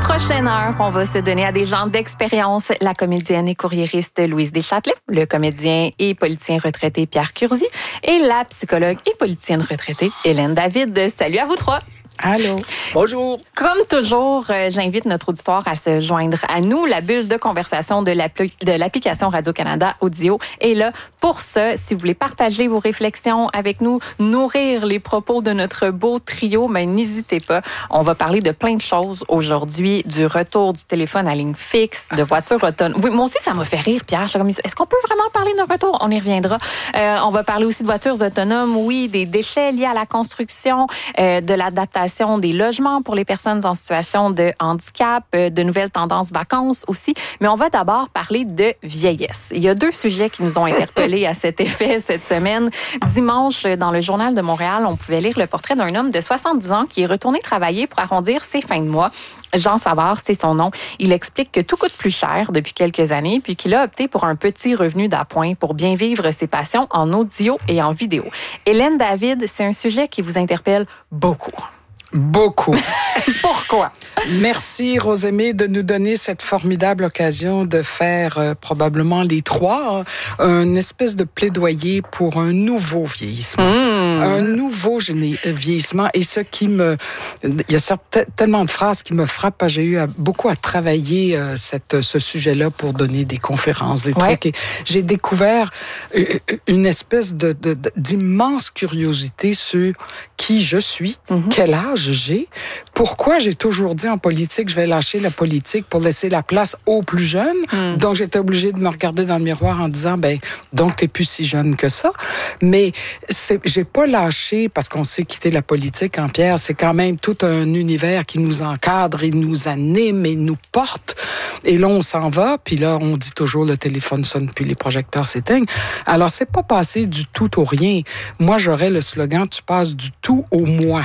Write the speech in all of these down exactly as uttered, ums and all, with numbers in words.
Prochaine heure, on va se donner à des gens d'expérience, la comédienne et courriériste Louise Deschâtelet, le comédien et politicien retraité Pierre Curzi et la psychologue et politicienne retraitée Hélène David. Salut à vous trois! Allô. Bonjour. Comme toujours, euh, j'invite notre auditoire à se joindre à nous. La bulle de conversation de, l'appli- de l'application Radio-Canada Audio est là pour ça. Si vous voulez partager vos réflexions avec nous, nourrir les propos de notre beau trio, mais n'hésitez pas. On va parler de plein de choses aujourd'hui, du retour du téléphone à ligne fixe, de voitures autonomes. Oui, moi aussi, ça m'a fait rire, Pierre. Comme, est-ce qu'on peut vraiment parler d'un retour? On y reviendra. Euh, on va parler aussi de voitures autonomes, oui, des déchets liés à la construction, euh, de l'adaptation des logements pour les personnes en situation de handicap, de nouvelles tendances vacances aussi. Mais on va d'abord parler de vieillesse. Il y a deux sujets qui nous ont interpellés à cet effet cette semaine. Dimanche, dans le Journal de Montréal, on pouvait lire le portrait d'un homme de soixante-dix ans qui est retourné travailler pour arrondir ses fins de mois. Jean Savard, c'est son nom. Il explique que tout coûte plus cher depuis quelques années, puis qu'il a opté pour un petit revenu d'appoint pour bien vivre ses passions en audio et en vidéo. Hélène David, c'est un sujet qui vous interpelle beaucoup. Beaucoup. Pourquoi? Merci, Rosemée, de nous donner cette formidable occasion de faire euh, probablement les trois euh, une espèce de plaidoyer pour un nouveau vieillissement. Mmh. Un nouveau génie- vieillissement. Et ce qui me... Il y a certes, tellement de phrases qui me frappent. J'ai eu à, beaucoup à travailler euh, cette, ce sujet-là pour donner des conférences, des ouais. trucs. Et j'ai découvert une espèce de, de, de, d'immense curiosité sur qui je suis, mmh. quel âge j'ai, pourquoi j'ai toujours dit en politique, je vais lâcher la politique pour laisser la place aux plus jeunes. Mm. Donc, j'étais obligée de me regarder dans le miroir en disant, ben, donc, t'es plus si jeune que ça. Mais c'est, j'ai pas lâché parce qu'on sait quitter la politique, en Pierre. C'est quand même tout un univers qui nous encadre, il nous anime et nous porte. Et là, on s'en va, puis là, on dit toujours le téléphone sonne, puis les projecteurs s'éteignent. Alors, c'est pas passé du tout au rien. Moi, j'aurais le slogan, tu passes du tout au moi.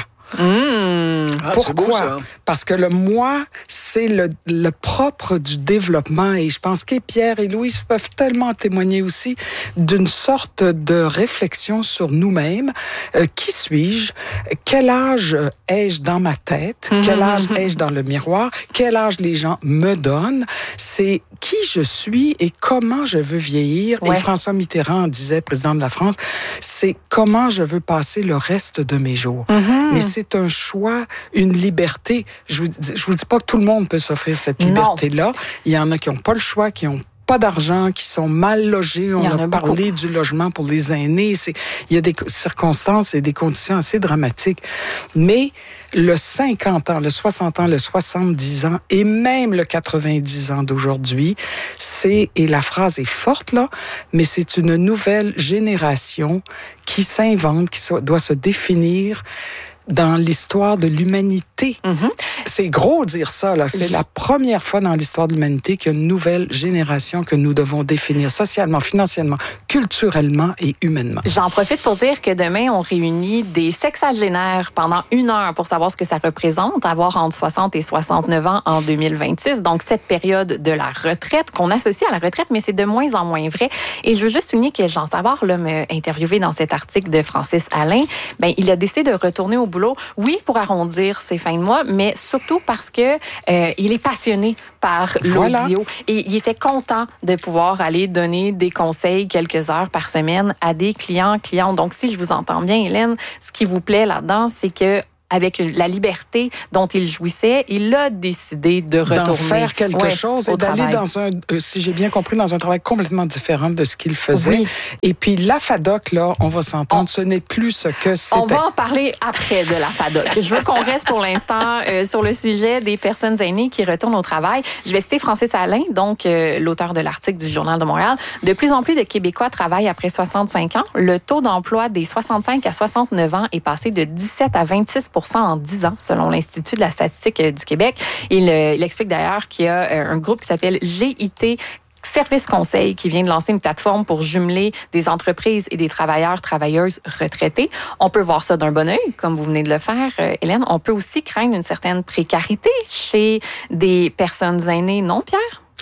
Mmh. Ah, Pourquoi? C'est beau, ça. Parce que le moi, c'est le, le propre du développement. Et je pense que Pierre et Louise peuvent tellement témoigner aussi d'une sorte de réflexion sur nous-mêmes. Euh, qui suis-je? Quel âge ai-je dans ma tête? Mmh. Quel âge ai-je dans le miroir? Quel âge les gens me donnent? C'est qui je suis et comment je veux vieillir. Ouais. Et François Mitterrand disait, président de la France, c'est comment je veux passer le reste de mes jours. Mmh. Mais c'est un choix, une liberté. Je vous, je vous dis pas que tout le monde peut s'offrir cette liberté-là. Non. Il y en a qui n'ont pas le choix, qui ont pas d'argent, qui sont mal logés. On a, a parlé beaucoup. Du logement pour les aînés. C'est, il y a des circonstances et des conditions assez dramatiques. Mais le cinquante ans, le soixante ans, le soixante-dix ans et même le quatre-vingt-dix ans d'aujourd'hui, c'est, et la phrase est forte là, mais c'est une nouvelle génération qui s'invente, qui doit se définir dans l'histoire de l'humanité. Mm-hmm. C'est gros dire ça, là. C'est la première fois dans l'histoire de l'humanité qu'il y a une nouvelle génération que nous devons définir socialement, financièrement, culturellement et humainement. J'en profite pour dire que demain, on réunit des sexagénaires pendant une heure pour savoir ce que ça représente, avoir entre soixante et soixante-neuf ans en deux mille vingt-six. Donc, cette période de la retraite qu'on associe à la retraite, mais c'est de moins en moins vrai. Et je veux juste souligner que Jean Savard, là, m'a interviewé dans cet article de Francis Alain. Ben, il a décidé de retourner au boulot, oui, pour arrondir ses fins de mois, mais surtout parce que euh, il est passionné par voilà. l'audio et il était content de pouvoir aller donner des conseils quelques heures par semaine à des clients, clientes. Donc, si je vous entends bien, Hélène, ce qui vous plaît là-dedans, c'est que avec la liberté dont il jouissait, il a décidé de retourner d'en faire quelque ouais, chose et d'aller travail. dans un, euh, si j'ai bien compris, dans un travail complètement différent de ce qu'il faisait. Oui. Et puis la FADOC, là, on va s'entendre, on, ce n'est plus ce que c'était. On va en parler après de la FADOC. Je veux qu'on reste pour l'instant euh, sur le sujet des personnes aînées qui retournent au travail. Je vais citer Francis Alain, donc euh, l'auteur de l'article du Journal de Montréal. De plus en plus de Québécois travaillent après soixante-cinq ans. Le taux d'emploi des soixante-cinq à soixante-neuf ans est passé de dix-sept à vingt-six pour cent en dix ans, selon l'Institut de la statistique du Québec. Il, euh, il explique d'ailleurs qu'il y a euh, un groupe qui s'appelle G I T Service Conseil qui vient de lancer une plateforme pour jumeler des entreprises et des travailleurs, travailleuses retraités. On peut voir ça d'un bon œil, comme vous venez de le faire, euh, Hélène. On peut aussi craindre une certaine précarité chez des personnes aînées, non, Pierre?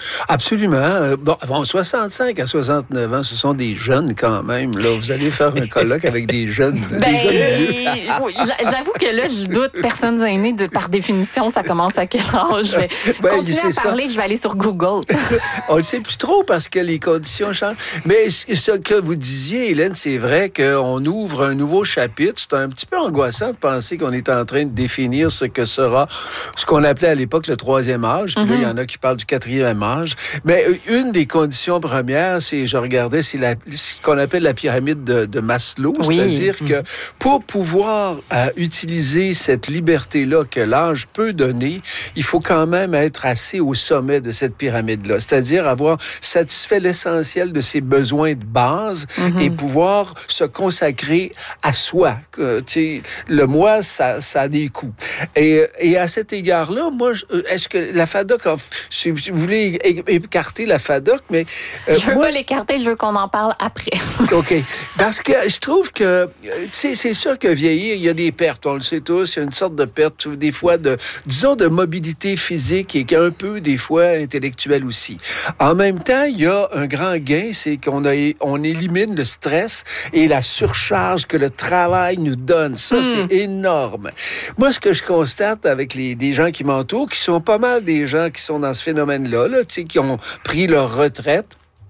Absolument. Bon, bon, soixante-cinq à soixante-neuf ans, ce sont des jeunes quand même. Là, vous allez faire un colloque avec des jeunes, ben, des jeunes vieux. Oui, j'avoue que là, je doute. Personnes aînées, de, par définition, ça commence à quel âge? Je vais ben, continuer à parler, ça. Je vais aller sur Google. On ne sait plus trop parce que les conditions changent. Mais ce que vous disiez, Hélène, c'est vrai qu'on ouvre un nouveau chapitre. C'est un petit peu angoissant de penser qu'on est en train de définir ce que sera ce qu'on appelait à l'époque le troisième âge. Puis mm-hmm. là, il y en a qui parlent du quatrième âge. Mais une des conditions premières, c'est, je regardais, c'est la, ce qu'on appelle la pyramide de, de Maslow. Oui. C'est-à-dire mm-hmm. que pour pouvoir euh, utiliser cette liberté-là que l'âge peut donner, il faut quand même être assez au sommet de cette pyramide-là. C'est-à-dire avoir satisfait l'essentiel de ses besoins de base mm-hmm. et pouvoir se consacrer à soi. Que, tu sais, le moi, ça, ça a des coûts. Et, et à cet égard-là, moi, je, est-ce que la FADOC, si vous voulez écarter la FADOC, mais... Euh, je veux moi, pas l'écarter, je veux qu'on en parle après. OK. Parce que je trouve que, tu sais, c'est sûr que vieillir, il y a des pertes, on le sait tous, il y a une sorte de perte, des fois, de, disons, de mobilité physique et un peu, des fois, intellectuelle aussi. En même temps, il y a un grand gain, c'est qu'on a, on élimine le stress et la surcharge que le travail nous donne. Ça, mm. c'est énorme. Moi, ce que je constate avec les, les gens qui m'entourent, qui sont pas mal des gens qui sont dans ce phénomène-là, là, tu sais, qui ont pris leur retraite.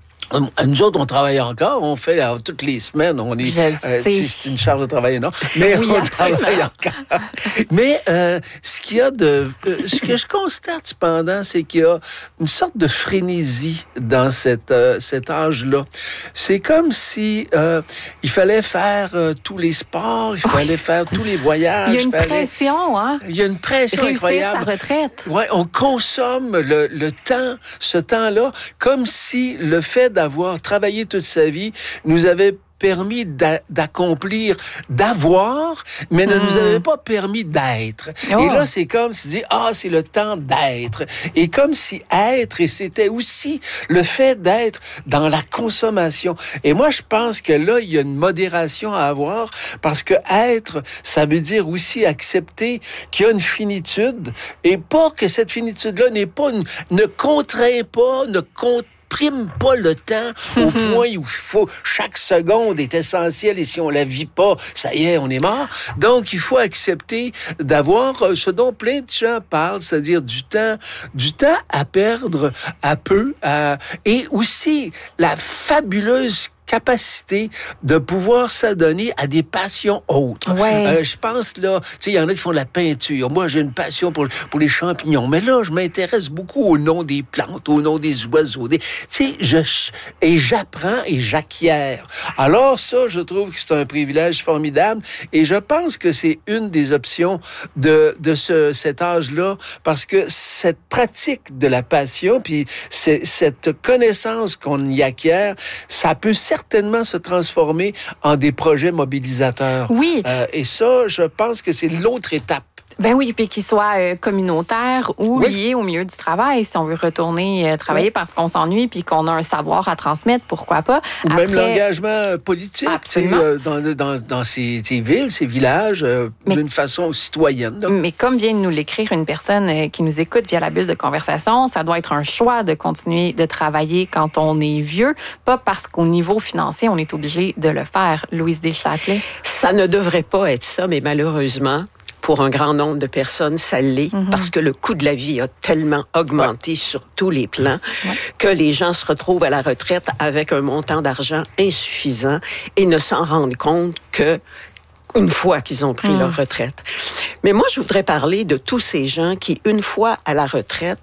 Nous autres, on travaille encore, on fait alors, toutes les semaines, on est, euh, c'est une charge de travail énorme, mais oui, on absolument. travaille encore. Mais euh, ce qu'il y a de, euh, ce que je constate cependant, c'est qu'il y a une sorte de frénésie dans cette, euh, cet âge-là. C'est comme si euh, il fallait faire euh, tous les sports, il fallait oui. faire tous les voyages. Il y a une fallait... pression, hein. Il y a une pression Réussir incroyable. Sa retraite. Ouais, on consomme le, le temps, ce temps-là, comme si le fait d'avoir travaillé toute sa vie nous avait permis d'a- d'accomplir, d'avoir, mais ne mmh. nous avait pas permis d'être. Oh. Et là, c'est comme si, ah, c'est le temps d'être. Et comme si être, et c'était aussi le fait d'être dans la consommation. Et moi, je pense que là, il y a une modération à avoir, parce que être, ça veut dire aussi accepter qu'il y a une finitude, et pas que cette finitude-là n'est pas une, ne contraint pas, ne contraint prime pas le temps au point où il faut chaque seconde est essentielle et si on la vit pas, ça y est, on est mort. Donc il faut accepter d'avoir ce dont plein de gens parlent, c'est-à-dire du temps, du temps à perdre à peu, à... et aussi la fabuleuse capacité de pouvoir s'adonner à des passions autres. Ouais. Euh, je pense, là, tu sais, il y en a qui font de la peinture. Moi, j'ai une passion pour, pour les champignons. Mais là, je m'intéresse beaucoup au nom des plantes, au nom des oiseaux. Des... Tu sais, je... et j'apprends et j'acquiers. Alors ça, je trouve que c'est un privilège formidable. Et je pense que c'est une des options de, de ce, cet âge-là, parce que cette pratique de la passion, puis c'est, cette connaissance qu'on y acquiert, ça peut certainement se transformer en des projets mobilisateurs. Oui. Euh, et ça, je pense que c'est l'autre étape. Ben oui, puis qu'il soit euh, communautaire ou oui. lié au milieu du travail. Si on veut retourner euh, travailler oui. parce qu'on s'ennuie puis qu'on a un savoir à transmettre, pourquoi pas. Ou Après, même l'engagement politique euh, dans, dans, dans ces, ces villes, ces villages, euh, mais, d'une façon citoyenne. Donc. Mais comme vient de nous l'écrire une personne euh, qui nous écoute via la bulle de conversation, ça doit être un choix de continuer de travailler quand on est vieux, pas parce qu'au niveau financier, on est obligé de le faire. Louise Deschâtelet. Ça ne devrait pas être ça, mais malheureusement, pour un grand nombre de personnes, ça l'est, mm-hmm. parce que le coût de la vie a tellement augmenté ouais. sur tous les plans ouais. que les gens se retrouvent à la retraite avec un montant d'argent insuffisant et ne s'en rendent compte que une fois qu'ils ont pris mm. leur retraite. Mais moi, je voudrais parler de tous ces gens qui, une fois à la retraite,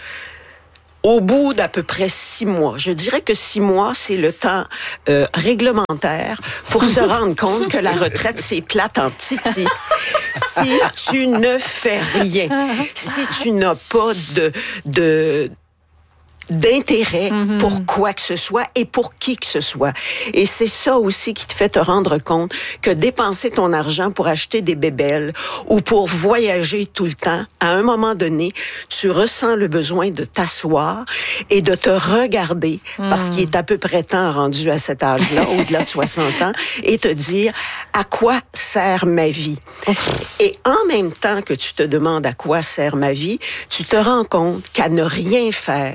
au bout d'à peu près six mois, je dirais que six mois, c'est le temps euh, réglementaire pour se rendre compte que la retraite, c'est plate en titi. Si tu ne fais rien, si tu n'as pas de... de d'intérêt mm-hmm. pour quoi que ce soit et pour qui que ce soit. Et c'est ça aussi qui te fait te rendre compte que dépenser ton argent pour acheter des bébelles ou pour voyager tout le temps, à un moment donné, tu ressens le besoin de t'asseoir et de te regarder, mm. parce qu'il est à peu près temps rendu à cet âge-là, au-delà de soixante ans, et te dire à quoi sert ma vie. Et en même temps que tu te demandes à quoi sert ma vie, tu te rends compte qu'à ne rien faire,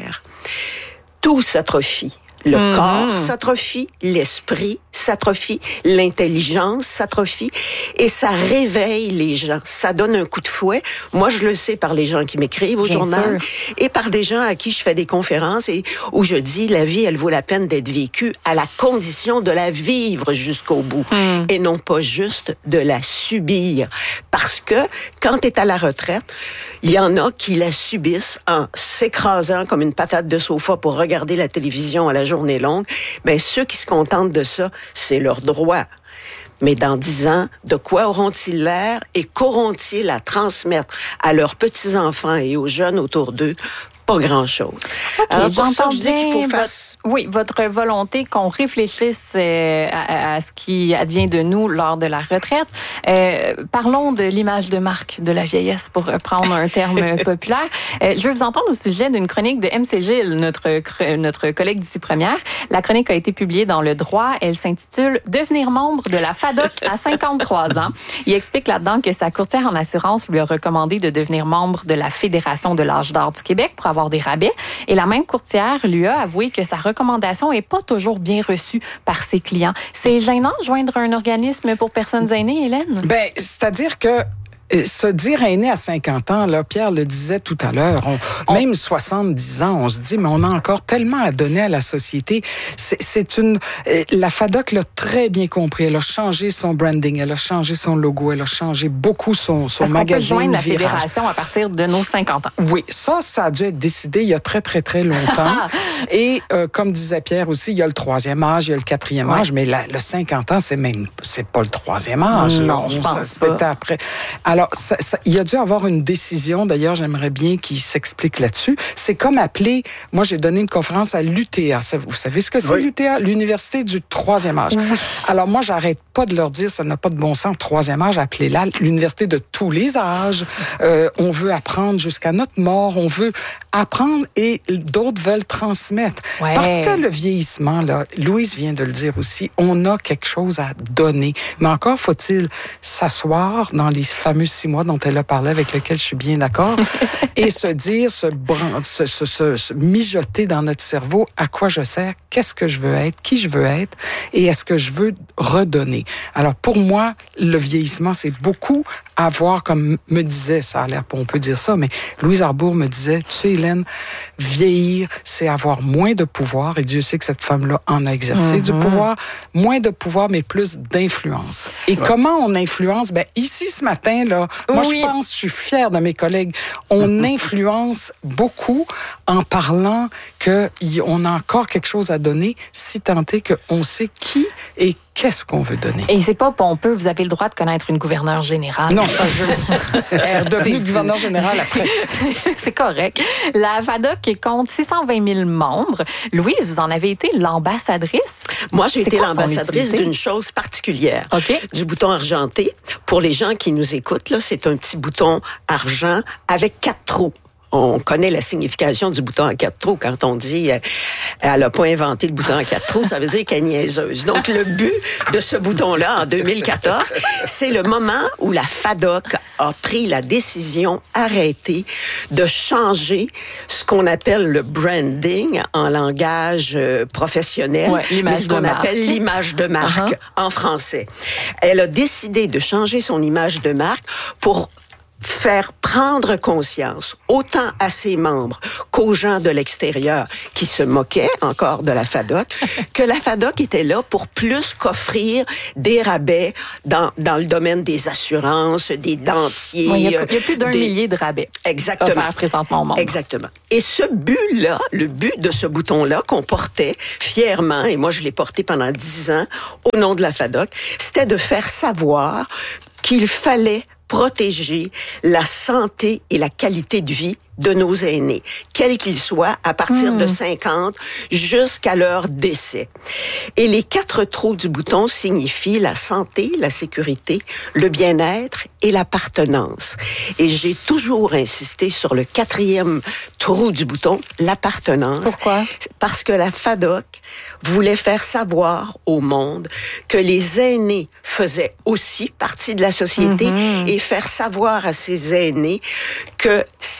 tout s'atrophie. Le Mm-hmm. corps s'atrophie, l'esprit s'atrophie, l'intelligence s'atrophie et ça réveille les gens. Ça donne un coup de fouet. Moi, je le sais par les gens qui m'écrivent au Bien journal sûr. et par des gens à qui je fais des conférences et où je dis la vie, elle vaut la peine d'être vécue à la condition de la vivre jusqu'au bout Mm. et non pas juste de la subir. Parce que quand tu es à la retraite, il y en a qui la subissent en s'écrasant comme une patate de sofa pour regarder la télévision à la journée longue. Ben, ceux qui se contentent de ça, c'est leur droit. Mais dans dix ans, de quoi auront-ils l'air et qu'auront-ils à transmettre à leurs petits-enfants et aux jeunes autour d'eux? Pas grand-chose. OK, Alors, pour ça, j'entends je dis qu'il faut bien faire... votre- oui, votre volonté qu'on réfléchisse euh, à, à ce qui advient de nous lors de la retraite. Euh, parlons de l'image de marque de la vieillesse, pour reprendre un terme populaire. Euh, je veux vous entendre au sujet d'une chronique de M C Gilles, notre, notre collègue d'ici première. La chronique a été publiée dans Le Droit. Elle s'intitule « Devenir membre de la FADOC à cinquante-trois ans ». Il explique là-dedans que sa courtière en assurance lui a recommandé de devenir membre de la Fédération de l'âge d'or du Québec pour avoir des rabais. Et la même courtière lui a avoué que sa recommandation n'est pas toujours bien reçue par ses clients. C'est gênant de joindre un organisme pour personnes aînées, Hélène? Ben, c'est-à-dire que euh, se dire aîné à cinquante ans, là, Pierre le disait tout à l'heure, on, On... même soixante-dix ans, on se dit, mais on a encore tellement à donner à la société. C'est, c'est une, euh, la FADOC l'a très bien compris. Elle a changé son branding, elle a changé son logo, elle a changé beaucoup son, son Est-ce qu'on peut magazine joindre la Virage. fédération à partir de nos cinquante ans? Oui, ça, ça a dû être décidé il y a très, très, très longtemps. Et euh, comme disait Pierre aussi, il y a le troisième âge, il y a le quatrième Ouais. âge, mais la, le cinquante ans, c'est même, c'est pas le troisième âge. Non, là. On- je pense ça, pas. C'était après. Alors, ça, ça, il y a dû avoir une décision, d'ailleurs, j'aimerais bien qu'il s'explique là-dessus. C'est comme appeler, moi j'ai donné une conférence à l'U T A. Vous savez ce que c'est Oui. l'U T A? L'Université du troisième âge. Oui. Alors moi, j'arrête pas de leur dire, ça n'a pas de bon sens, troisième âge, appelez-la l'Université de tous les âges. Euh, on veut apprendre jusqu'à notre mort, on veut apprendre et d'autres veulent transmettre. Ouais. Parce que le vieillissement, là, Louise vient de le dire aussi, on a quelque chose à donner. Mais encore faut-il s'asseoir dans les fameux six mois dont elle a parlé, avec lesquels je suis bien d'accord, et se dire, se, bran- se, se, se, se mijoter dans notre cerveau à quoi je sers, qu'est-ce que je veux être, qui je veux être, et est-ce que je veux redonner. Alors pour moi, le vieillissement, c'est beaucoup avoir, comme me disait, ça a l'air, on peut dire ça, mais Louise Arbour me disait, tu sais Hélène, vieillir, c'est avoir moins de pouvoir, et Dieu sait que cette femme-là en a exercé Mm-hmm. du pouvoir, moins de pouvoir, mais plus d'influence. Et ouais. Comment on influence? Ben ici, ce matin, là, moi oui. je pense, je suis fière de mes collègues, on influence beaucoup en parlant qu'on a encore quelque chose à donner, si tant est qu'on sait qui et qu'est-ce qu'on veut donner. Et c'est pas pompeux, vous avez le droit de connaître une gouverneure générale. Non, c'est pas je. Elle est devenue gouverneure générale après. C'est correct. La FADOC compte six cent vingt mille membres. Louise, vous en avez été l'ambassadrice? Moi, j'ai c'est été quoi l'ambassadrice d'une chose particulière. Okay. Du bouton argenté. Pour les gens qui nous écoutent, là, c'est un petit bouton argent avec quatre trous. On connaît la signification du bouton à quatre trous. Quand on dit euh, elle n'a pas inventé le bouton à quatre trous, ça veut dire qu'elle est niaiseuse. Donc, le but de ce bouton-là, en deux mille quatorze, c'est le moment où la FADOC a pris la décision arrêtée de changer ce qu'on appelle le branding en langage euh, professionnel, ouais, mais ce qu'on appelle l'image de marque uh-huh. en français. Elle a décidé de changer son image de marque pour faire prendre conscience, autant à ses membres qu'aux gens de l'extérieur qui se moquaient encore de la FADOC, que la FADOC était là pour plus qu'offrir des rabais dans, dans le domaine des assurances, des dentiers. Oui, il, y a, il y a plus d'un des... millier de rabais. Exactement. Offerts présentement au monde. Exactement. Et ce but-là, le but de ce bouton-là qu'on portait fièrement, et moi je l'ai porté pendant dix ans au nom de la FADOC, c'était de faire savoir qu'il fallait protéger la santé et la qualité de vie de nos aînés, quels qu'ils soient, à partir mmh. de cinquante jusqu'à leur décès. Et les quatre trous du bouton signifient la santé, la sécurité, le bien-être et l'appartenance. Et j'ai toujours insisté sur le quatrième trou du bouton, l'appartenance. Pourquoi? Parce que la FADOC voulait faire savoir au monde que les aînés faisaient aussi partie de la société mmh. et faire savoir à ces aînés que s'ils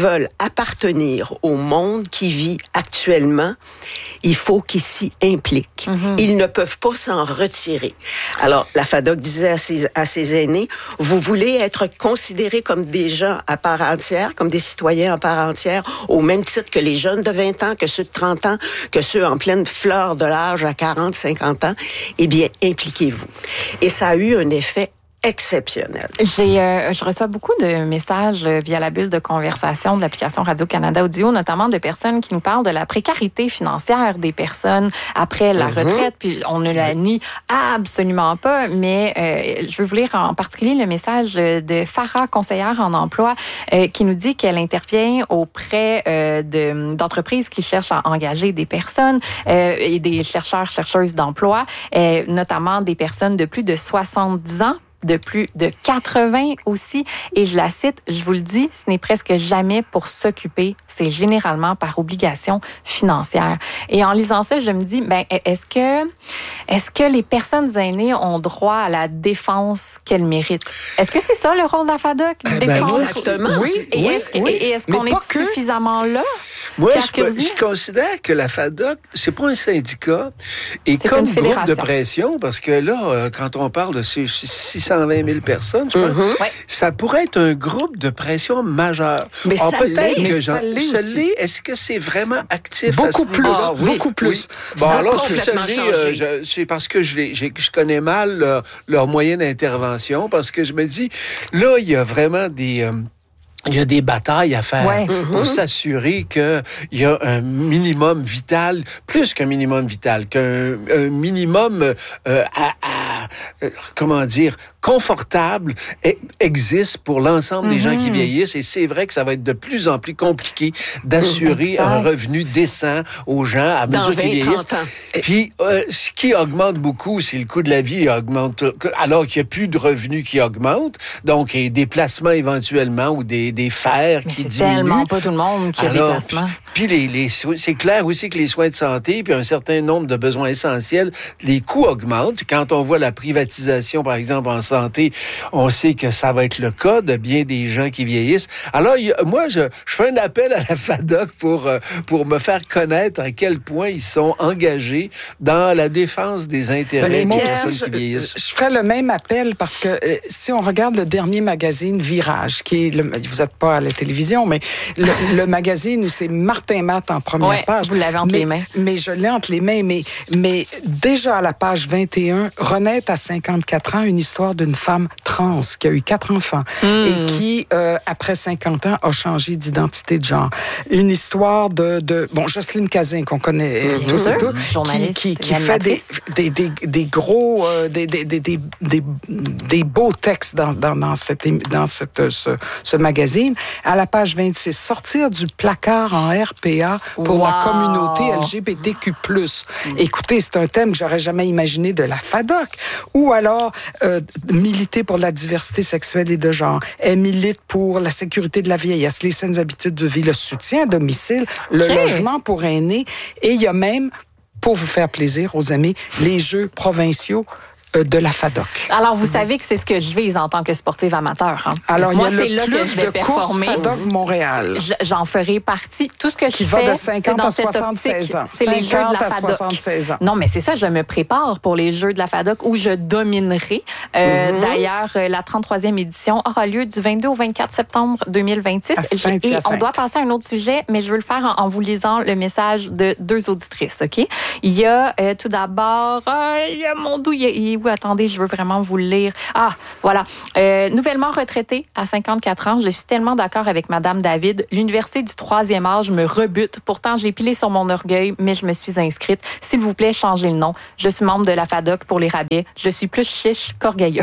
veulent appartenir au monde qui vit actuellement, il faut qu'ils s'y impliquent. Mm-hmm. Ils ne peuvent pas s'en retirer. Alors, la FADOC disait à ses, à ses aînés, vous voulez être considérés comme des gens à part entière, comme des citoyens à part entière, au même titre que les jeunes de vingt ans, que ceux de trente ans, que ceux en pleine fleur de l'âge à quarante, cinquante ans, eh bien, impliquez-vous. Et ça a eu un effet exceptionnel. J'ai, euh, je reçois beaucoup de messages via la bulle de conversation de l'application Radio-Canada Audio, notamment de personnes qui nous parlent de la précarité financière des personnes après la mm-hmm. retraite. Puis on ne la nie absolument pas, mais euh, je veux vous lire en particulier le message de Farah, conseillère en emploi, euh, qui nous dit qu'elle intervient auprès euh, de, d'entreprises qui cherchent à engager des personnes euh, et des chercheurs, chercheuses d'emploi, euh, notamment des personnes de plus de soixante-dix ans, de plus de quatre-vingts aussi. Et je la cite, je vous le dis, ce n'est presque jamais pour s'occuper, c'est généralement par obligation financière. Et en lisant ça, je me dis, ben, est-ce que, est-ce que les personnes aînées ont droit à la défense qu'elles méritent? Est-ce que c'est ça le rôle de la FADOC? Eh défense? Ben, exactement. Oui, et oui, est-ce, oui. et est-ce qu'on est que... suffisamment là? Moi, je, je considère que la FADOC, c'est pas un syndicat et c'est comme groupe de pression, parce que là, quand on parle de six cent vingt mille personnes, je pense, mm-hmm. ouais. ça pourrait être un groupe de pression majeur. Mais alors, ça peut-être l'est, que mais j'en, ça l'est ça aussi. l'est. Est-ce que c'est vraiment actif beaucoup à ce plus, ah, oui, beaucoup plus. Oui. Bon, ça alors, je, euh, je, c'est parce que je, les, je, je connais mal leur, leur moyen d'intervention, parce que je me dis, là, il y a vraiment des... Euh, il y a des batailles à faire ouais. pour mm-hmm. s'assurer qu'il y a un minimum vital, plus qu'un minimum vital, qu'un un minimum euh, à, à, euh, comment dire, confortable et, existe pour l'ensemble mm-hmm. des gens qui vieillissent. Et c'est vrai que ça va être de plus en plus compliqué d'assurer mm-hmm. un revenu décent aux gens à mesure qu'ils vieillissent. Puis, euh, ce qui augmente beaucoup, c'est le coût de la vie augmente, alors qu'il n'y a plus de revenus qui augmentent. Donc, et des placements éventuellement ou des des fers mais qui c'est diminuent. C'est tellement pas tout le monde qui Alors, a des placements. Puis, puis les, les, c'est clair aussi que les soins de santé, puis un certain nombre de besoins essentiels, les coûts augmentent. Quand on voit la privatisation, par exemple, en santé, on sait que ça va être le cas de bien des gens qui vieillissent. Alors, il, moi, je, je fais un appel à la FADOC pour, pour me faire connaître à quel point ils sont engagés dans la défense des intérêts des personnes qui vieillissent. Je ferais le même appel parce que euh, si on regarde le dernier magazine Virage, qui est le, vous n'êtes pas à la télévision, mais le, le magazine où c'est Martin Matt en première ouais, page. Vous l'avez entre mais, les mains. Mais je l'ai entre les mains. Mais, mais déjà à la page vingt et un, renaître à cinquante-quatre ans, une histoire d'une femme trans qui a eu quatre enfants mm. et qui, euh, après cinquante ans, a changé d'identité de genre. Une histoire de, de bon, Jocelyne Cazin, qu'on connaît Bien tous sûr. et toutes, Journaliste, qui, qui, qui fait des, des, des, des gros, euh, des, des, des, des, des, des beaux textes dans, dans, dans, cette, dans cette, ce, ce magazine. À la page vingt-six, sortir du placard en R P A pour wow. la communauté L G B T Q plus. Mm. Écoutez, c'est un thème que j'aurais jamais imaginé de la FADOC. Ou alors, euh, militer pour la diversité sexuelle et de genre. Elle milite pour la sécurité de la vieillesse, les saines habitudes de vie, le soutien à domicile, okay. le logement pour aînés. Et il y a même, pour vous faire plaisir aux amis, les Jeux provinciaux de la FADOC. Alors, vous savez que c'est ce que je vise en tant que sportive amateur. Hein? Alors, moi, il y a c'est le là club que je vais de performer. course FADOC Montréal. J'en ferai partie. Tout ce que je Qui fais, va de cinquante c'est dans à cette soixante-seize ans. C'est les Jeux de la à FADOC. soixante-seize ans. Non, mais c'est ça, je me prépare pour les Jeux de la FADOC où je dominerai. Euh, mm-hmm. D'ailleurs, la trente-troisième édition aura lieu du vingt-deux au vingt-quatre septembre deux mille vingt-six. Et on doit passer à un autre sujet, mais je veux le faire en, en vous lisant le message de deux auditrices, OK? Il y a euh, tout d'abord... Euh, il y a mon doux... Il est où? Attendez, je veux vraiment vous le lire. Ah, voilà. Euh, nouvellement retraitée à cinquante-quatre ans, je suis tellement d'accord avec Madame David. L'université du troisième âge me rebute. Pourtant, j'ai pilé sur mon orgueil, mais je me suis inscrite. S'il vous plaît, changez le nom. Je suis membre de la FADOC pour les rabais. Je suis plus chiche qu'orgueilleux.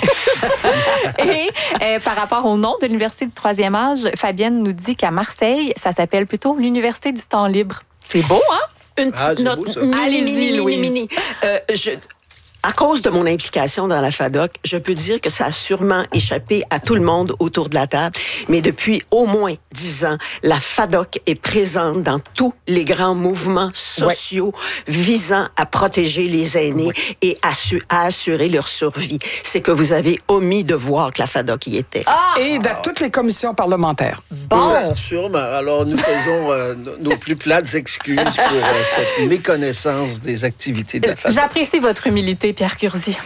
Et euh, par rapport au nom de l'université du troisième âge, Fabienne nous dit qu'à Marseille, ça s'appelle plutôt l'université du temps libre. C'est beau, hein? Une petite ah, note. Beau, ça. Mini, mini, mini, mini. Euh, je... à cause de mon implication dans la FADOC, je peux dire que ça a sûrement échappé à tout le monde autour de la table, mais depuis au moins dix ans, la FADOC est présente dans tous les grands mouvements sociaux ouais. visant à protéger les aînés ouais. et à, su- à assurer leur survie. C'est que vous avez omis de voir que la FADOC y était. Ah! Et dans toutes les commissions parlementaires. Bon! Oui, sûrement. Alors, nous faisons euh, nos plus plates excuses pour euh, cette méconnaissance des activités de la FADOC. J'apprécie votre humilité, Pierre Curzi.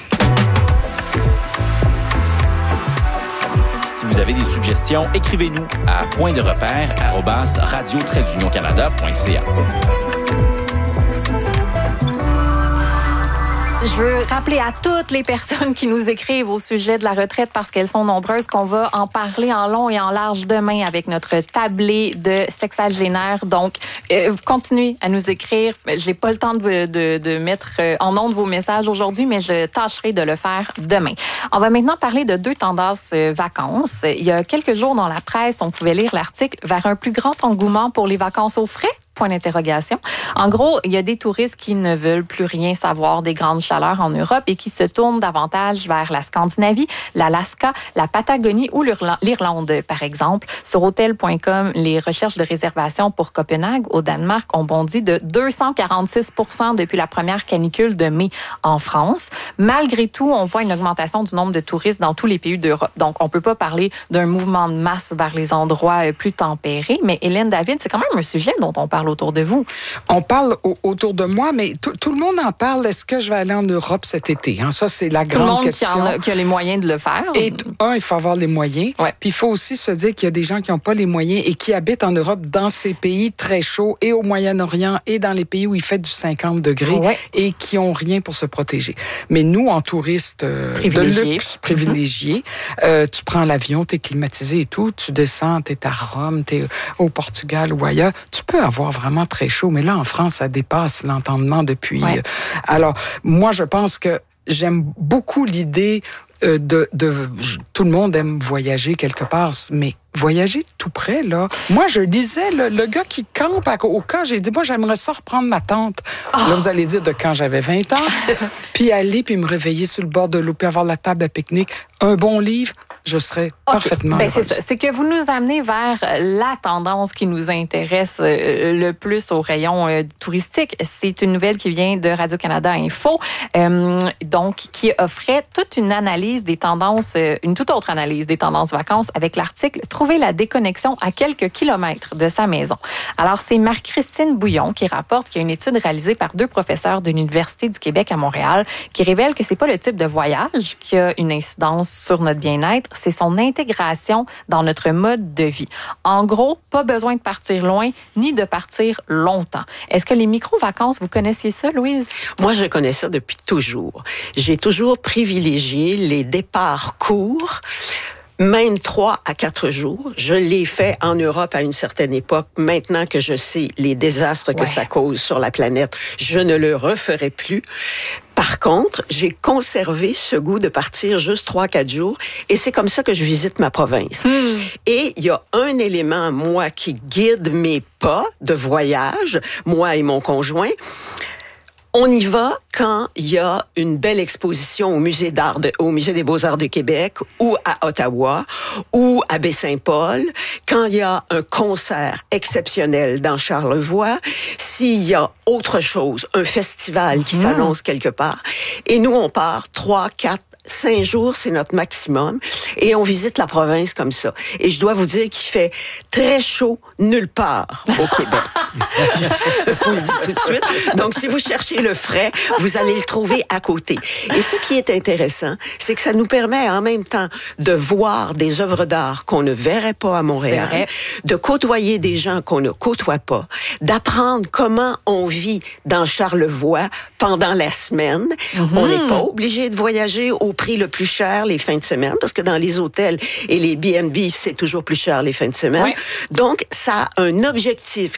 Si vous avez des suggestions, écrivez-nous à point de repère arobase radio trait d'union canada point c a. Je veux rappeler à toutes les personnes qui nous écrivent au sujet de la retraite, parce qu'elles sont nombreuses, qu'on va en parler en long et en large demain avec notre tablé de sexagénaires. Donc, euh, continuez à nous écrire. J'ai pas le temps de, de, de mettre en ondes vos messages aujourd'hui, mais je tâcherai de le faire demain. On va maintenant parler de deux tendances euh, vacances. Il y a quelques jours dans la presse, on pouvait lire l'article « Vers un plus grand engouement pour les vacances aux frais ». Point d'interrogation. En gros, il y a des touristes qui ne veulent plus rien savoir des grandes chaleurs en Europe et qui se tournent davantage vers la Scandinavie, l'Alaska, la Patagonie ou l'Irlande, par exemple. Sur hôtel point com, les recherches de réservation pour Copenhague, au Danemark, ont bondi de deux cent quarante-six pour cent depuis la première canicule de mai en France. Malgré tout, on voit une augmentation du nombre de touristes dans tous les pays d'Europe. Donc, on peut pas parler d'un mouvement de masse vers les endroits plus tempérés, mais Hélène David, c'est quand même un sujet dont on parle autour de vous. On parle au, autour de moi, mais tout, tout le monde en parle. Est-ce que je vais aller en Europe cet été? Hein? Ça, c'est la tout grande question. Tout le monde qui, en a, qui a les moyens de le faire. Et un, il faut avoir les moyens. Ouais. Puis il faut aussi se dire qu'il y a des gens qui n'ont pas les moyens et qui habitent en Europe dans ces pays très chauds et au Moyen-Orient et dans les pays où il fait du cinquante degrés ouais. et qui n'ont rien pour se protéger. Mais nous, en touristes euh, de luxe, privilégiés, mm-hmm. euh, tu prends l'avion, tu es climatisé et tout, tu descends, tu es à Rome, tu es au Portugal ou ailleurs, tu peux avoir vraiment très chaud. Mais là, en France, ça dépasse l'entendement depuis. Ouais. Alors, moi, je pense que j'aime beaucoup l'idée euh, de, de... Tout le monde aime voyager quelque part, mais voyager tout près, là. Moi, je disais, le, le gars qui campe à, au cas, j'ai dit, moi, j'aimerais ça reprendre ma tente. Oh. Là, vous allez dire de quand j'avais vingt ans, puis aller, puis me réveiller sur le bord de l'eau, puis avoir la table à pique-nique, un bon livre, je serais okay. parfaitement ben, c'est ça. C'est que vous nous amenez vers la tendance qui nous intéresse le plus au rayon euh, touristique. C'est une nouvelle qui vient de Radio-Canada Info, euh, donc qui offrait toute une analyse des tendances, euh, une toute autre analyse des tendances vacances avec l'article « Trouver la déconnexion à quelques kilomètres de sa maison ». Alors, c'est Marie-Christine Bouillon qui rapporte qu'il y a une étude réalisée par deux professeurs de l'Université du Québec à Montréal qui révèle que c'est pas le type de voyage qui a une incidence sur notre bien-être, c'est son intégration dans notre mode de vie. En gros, pas besoin de partir loin ni de partir longtemps. Est-ce que les micro-vacances, vous connaissiez ça, Louise? Moi, je connais ça depuis toujours. J'ai toujours privilégié les départs courts, même trois à quatre jours. Je l'ai fait en Europe à une certaine époque. Maintenant que je sais les désastres que ouais. ça cause sur la planète, je ne le referai plus. Par contre, j'ai conservé ce goût de partir juste trois à quatre jours et c'est comme ça que je visite ma province. Mmh. Et il y a un élément, moi, qui guide mes pas de voyage, moi et mon conjoint. On y va quand il y a une belle exposition au musée d'art de, au musée des Beaux-Arts de Québec ou à Ottawa ou à Baie-Saint-Paul, quand il y a un concert exceptionnel dans Charlevoix, s'il y a autre chose, un festival qui mmh. s'annonce quelque part. Et nous, on part trois, quatre, cinq jours, c'est notre maximum. Et on visite la province comme ça. Et je dois vous dire qu'il fait très chaud nulle part au Québec. Je vous le dis tout de suite. Donc, si vous cherchez le frais, vous allez le trouver à côté. Et ce qui est intéressant, c'est que ça nous permet en même temps de voir des œuvres d'art qu'on ne verrait pas à Montréal, de côtoyer des gens qu'on ne côtoie pas, d'apprendre comment on vit dans Charlevoix pendant la semaine. Mm-hmm. On n'est pas obligé de voyager au prix le plus cher les fins de semaine, parce que dans les hôtels et les B and B, c'est toujours plus cher les fins de semaine. Oui. Donc, ça a un objectif culturel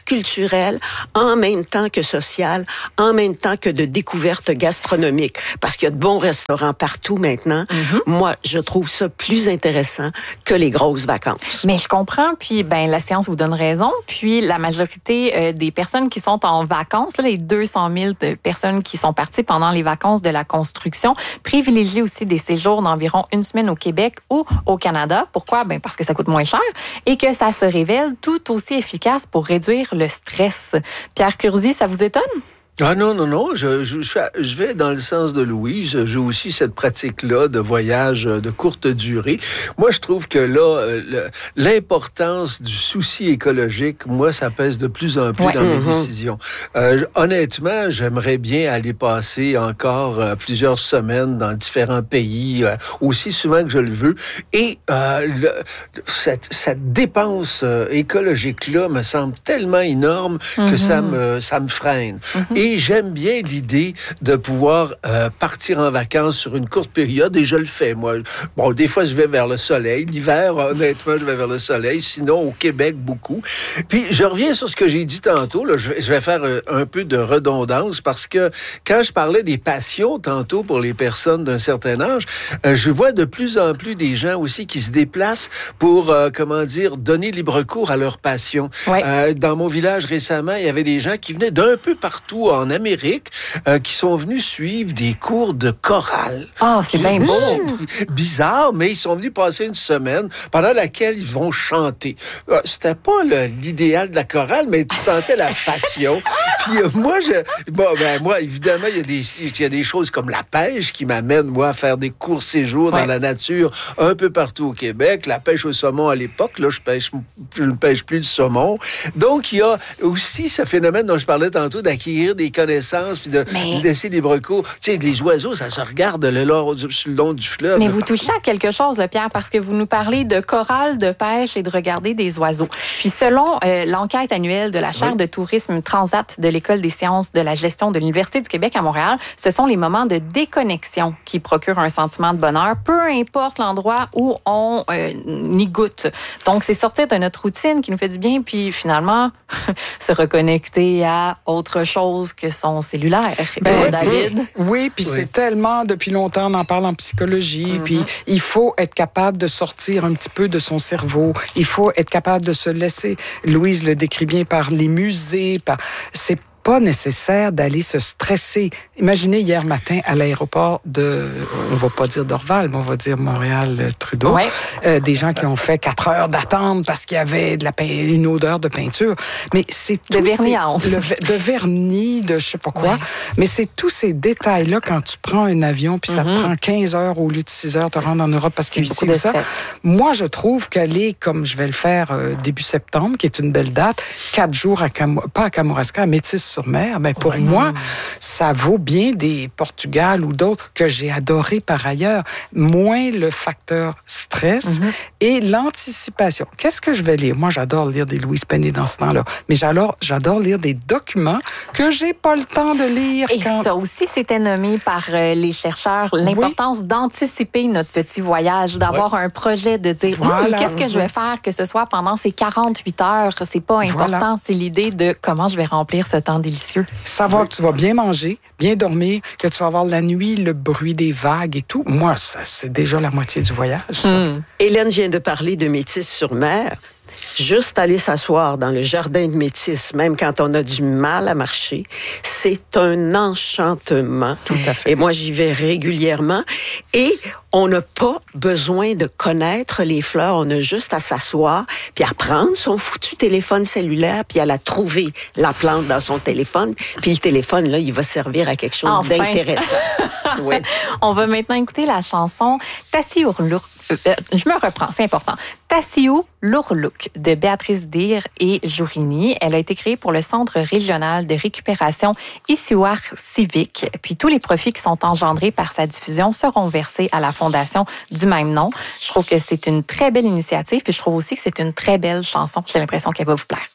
culturel, en même temps que social, en même temps que de découverte gastronomique. Parce qu'il y a de bons restaurants partout maintenant. Mm-hmm. Moi, je trouve ça plus intéressant que les grosses vacances. Mais je comprends, puis ben la science vous donne raison. Puis la majorité euh, des personnes qui sont en vacances, là, les deux cent mille de personnes qui sont parties pendant les vacances de la construction, privilégient aussi des séjours d'environ une semaine au Québec ou au Canada. Pourquoi? Ben parce que ça coûte moins cher et que ça se révèle tout aussi efficace pour réduire le stress. Pierre Curzi, ça vous étonne? Ah non, non, non, je, je, je vais dans le sens de Louise. J'ai aussi cette pratique-là de voyage de courte durée. Moi, je trouve que là, le, l'importance du souci écologique, moi, ça pèse de plus en plus ouais. dans mm-hmm. mes décisions. Euh, honnêtement, j'aimerais bien aller passer encore euh, plusieurs semaines dans différents pays, euh, aussi souvent que je le veux. Et euh, le, cette, cette dépense euh, écologique-là me semble tellement énorme mm-hmm. que ça me, ça me freine. Mm-hmm. Et j'aime bien l'idée de pouvoir euh, partir en vacances sur une courte période, et je le fais, moi. Bon, des fois, je vais vers le soleil. L'hiver, honnêtement, je vais vers le soleil. Sinon, au Québec, beaucoup. Puis, je reviens sur ce que j'ai dit tantôt. Là, je, vais, je vais faire un, un peu de redondance parce que quand je parlais des passions tantôt pour les personnes d'un certain âge, euh, je vois de plus en plus des gens aussi qui se déplacent pour, euh, comment dire, donner libre cours à leur passion. Ouais. Euh, dans mon village, récemment, il y avait des gens qui venaient d'un peu partout en Amérique, euh, qui sont venus suivre des cours de chorale. Ah, oh, c'est bien beau! Bizarre, mais ils sont venus passer une semaine pendant laquelle ils vont chanter. Euh, c'était pas le, l'idéal de la chorale, mais tu sentais la passion. Puis euh, moi, je, bon, ben, moi, évidemment, il y a des, il y a des choses comme la pêche qui m'amènent, moi, à faire des courts séjours ouais. dans la nature un peu partout au Québec. La pêche au saumon à l'époque, là, je pêche, je ne pêche plus le saumon. Donc, il y a aussi ce phénomène dont je parlais tantôt d'acquérir des connaissances puis de mais... laisser libre cours. Tu sais, les oiseaux, ça se regarde le long, sur le long du fleuve. Mais vous touchez à quelque chose, là, Pierre, parce que vous nous parlez de chorale, de pêche et de regarder des oiseaux. Puis selon euh, l'enquête annuelle de la chaire oui. de tourisme Transat de l'École des sciences de la gestion de l'Université du Québec à Montréal, ce sont les moments de déconnexion qui procurent un sentiment de bonheur, peu importe l'endroit où on euh, y goûte. Donc, c'est sortir de notre routine qui nous fait du bien, puis finalement, se reconnecter à autre chose que son cellulaire. Ben, David? Oui, puis oui. c'est tellement, depuis longtemps, on en parle en psychologie, mm-hmm. puis il faut être capable de sortir un petit peu de son cerveau. Il faut être capable de se laisser. Louise le décrit bien par les musées, par... C'est pas nécessaire d'aller se stresser. Imaginez hier matin à l'aéroport de, on va pas dire Dorval, mais on va dire Montréal-Trudeau, ouais. euh, des gens qui ont fait quatre heures d'attente parce qu'il y avait de la pein- une odeur de peinture. Mais c'est de tout vernis, ces, le, de vernis, de je sais pas quoi. Ouais. Mais c'est tous ces détails-là quand tu prends un avion puis mm-hmm. ça te prend quinze heures au lieu de six heures te rendre en Europe parce que c'est ça. Moi, je trouve qu'aller, comme je vais le faire euh, début septembre, qui est une belle date, quatre jours à Cam- pas à Kamouraska, à Métis-sur-Mer, ben pour ouais. moi, ça vaut bien des Portugal ou d'autres que j'ai adoré par ailleurs. Moins le facteur stress mm-hmm. et l'anticipation. Qu'est-ce que je vais lire? Moi, j'adore lire des Louise Penny dans ce temps-là, mais j'adore, j'adore lire des documents que j'ai pas le temps de lire. Et quand... ça aussi, c'était nommé par euh, les chercheurs, l'importance oui. d'anticiper notre petit voyage, d'avoir ouais. un projet, de dire voilà. hum, qu'est-ce que je vais faire, que ce soit pendant ces quarante-huit heures. C'est pas important, voilà. c'est l'idée de comment je vais remplir ce temps délicieux. Savoir que tu vas bien manger, bien dormir, que tu vas avoir la nuit, le bruit des vagues et tout. Moi, ça, c'est déjà la moitié du voyage. Ça. Hum. Hélène vient de parler de Métis-sur-Mer. Juste aller s'asseoir dans le jardin de Métis, même quand on a du mal à marcher, c'est un enchantement. Tout à fait. Et moi, j'y vais régulièrement. Et on n'a pas besoin de connaître les fleurs. On a juste à s'asseoir, puis à prendre son foutu téléphone cellulaire, puis à la trouver, la plante dans son téléphone. Puis le téléphone, là, il va servir à quelque chose enfin. d'intéressant. Oui. On va maintenant écouter la chanson Tassiou Lourlouk. Euh, je me reprends, c'est important. Tassiou Lourlouk de Béatrice Dir et Jourini. Elle a été créée pour le Centre régional de récupération Issuar Civique. Puis tous les profits qui sont engendrés par sa diffusion seront versés à la fondation du même nom. Je trouve que c'est une très belle initiative, puis je trouve aussi que c'est une très belle chanson. J'ai l'impression qu'elle va vous plaire.